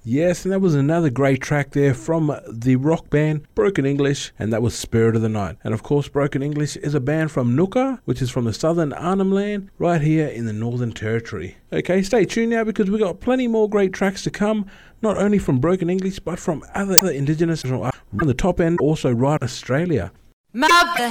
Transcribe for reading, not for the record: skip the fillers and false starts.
Yes, and that was another great track there from the rock band Broken English, and that was Spirit of the Night. And of course, Broken English is a band from Nooka, which is from the southern Arnhem Land, right here in the Northern Territory. Okay, stay tuned now because we got plenty more great tracks to come, not only from Broken English, but from other Indigenous around the top end, also right Australia. My